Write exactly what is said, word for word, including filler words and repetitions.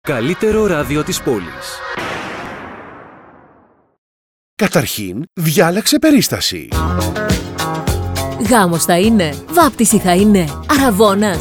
καλύτερο ράδιο της πόλης. Καταρχήν, διάλεξε περίσταση. Γάμος θα είναι, βάπτιση θα είναι, αραβώνας,